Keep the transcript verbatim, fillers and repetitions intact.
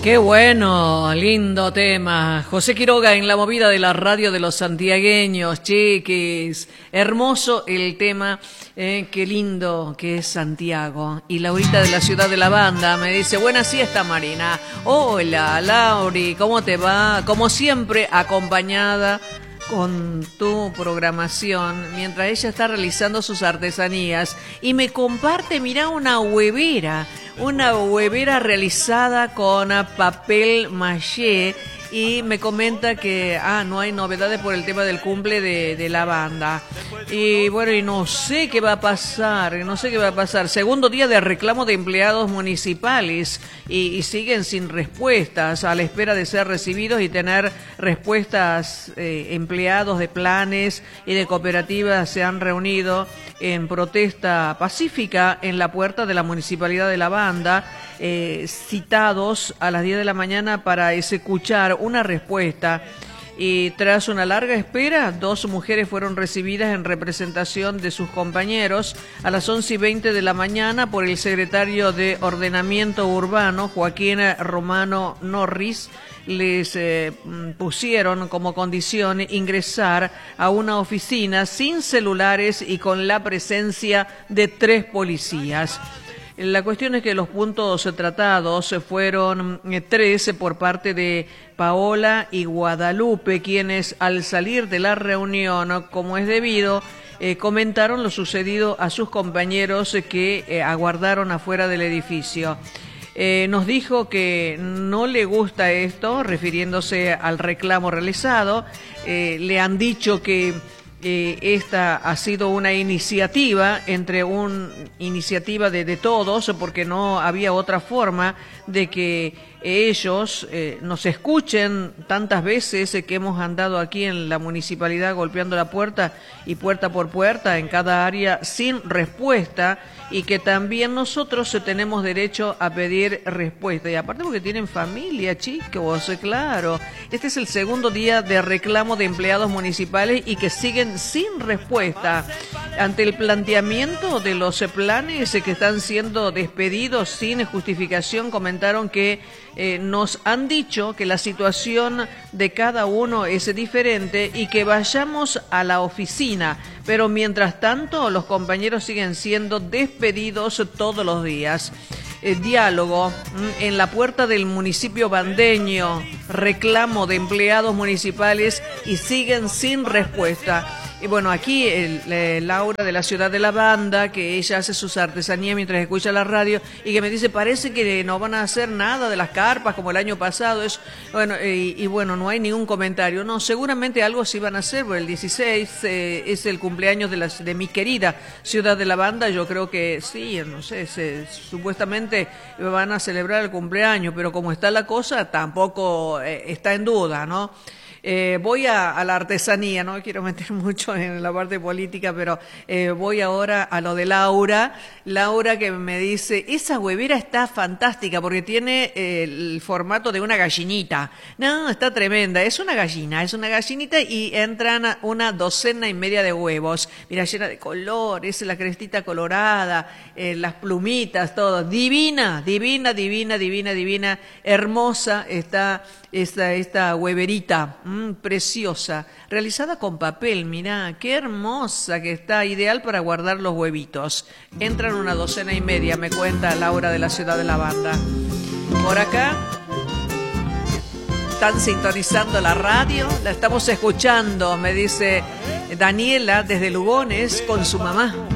Qué bueno, lindo tema. José Quiroga en la movida de la radio de los santiagueños, chiquis. Hermoso el tema, eh, qué lindo que es Santiago. Y Laurita de la ciudad de la banda me dice, buena siesta Marina. Hola Lauri, ¿cómo te va? Como siempre, acompañada con tu programación, mientras ella está realizando sus artesanías. Y me comparte, mirá, una huevera. Una huevera realizada con papel maché y me comenta que ah no hay novedades por el tema del cumple de, de la banda. Y bueno, y no sé qué va a pasar, no sé qué va a pasar. Segundo día de reclamo de empleados municipales y, y siguen sin respuestas, a la espera de ser recibidos y tener respuestas. Eh, empleados de planes y de cooperativas se han reunido en protesta pacífica en la puerta de la Municipalidad de La Banda, eh, citados a las diez de la mañana para escuchar una respuesta. Y tras una larga espera, dos mujeres fueron recibidas en representación de sus compañeros a las once y veinte de la mañana por el secretario de Ordenamiento Urbano, Joaquín Romano Norris. Les eh, pusieron como condición ingresar a una oficina sin celulares y con la presencia de tres policías. La cuestión es que los puntos tratados fueron tres por parte de Paola y Guadalupe, quienes al salir de la reunión, como es debido, eh, comentaron lo sucedido a sus compañeros que eh, aguardaron afuera del edificio. Eh, nos dijo que no le gusta esto, refiriéndose al reclamo realizado. Eh, le han dicho que eh, esta ha sido una iniciativa, entre una iniciativa de, de todos, porque no había otra forma de que ellos eh, nos escuchen tantas veces que hemos andado aquí en la municipalidad golpeando la puerta y puerta por puerta en cada área sin respuesta, y que también nosotros tenemos derecho a pedir respuesta. Y aparte porque tienen familia, chicos, claro. Este es el segundo día de reclamo de empleados municipales y que siguen sin respuesta ante el planteamiento de los planes que están siendo despedidos sin justificación. Comentaron que eh, nos han dicho que la situación de cada uno es diferente y que vayamos a la oficina, pero mientras tanto los compañeros siguen siendo despedidos todos los días. Eh, diálogo en la puerta del municipio bandeño, reclamo de empleados municipales y siguen sin respuesta. Y bueno, aquí el, el Laura de la ciudad de La Banda, que ella hace sus artesanías mientras escucha la radio, y que me dice, parece que no van a hacer nada de las carpas como el año pasado. Es, bueno, y, y bueno, no hay ningún comentario. No, seguramente algo sí van a hacer, porque el dieciséis eh, es el cumpleaños de, la, de mi querida ciudad de La Banda. Yo creo que sí, no sé, se, supuestamente van a celebrar el cumpleaños, pero como está la cosa, tampoco eh, está en duda, ¿no? Eh, voy a, a la artesanía, no quiero meter mucho en la parte política, pero eh, voy ahora a lo de Laura. Laura que me dice, esa huevera está fantástica porque tiene eh, el formato de una gallinita. No, está tremenda, es una gallina, es una gallinita y entran una docena y media de huevos. Mira, llena de colores, la crestita colorada, eh, las plumitas, todo. Divina, divina, divina, divina, divina, hermosa está esta, esta hueverita. Mm, preciosa, realizada con papel, mirá, qué hermosa que está, ideal para guardar los huevitos. Entran una docena y media, me cuenta Laura de la ciudad de La Banda. Por acá están sintonizando la radio, la estamos escuchando, me dice Daniela desde Lugones con su mamá.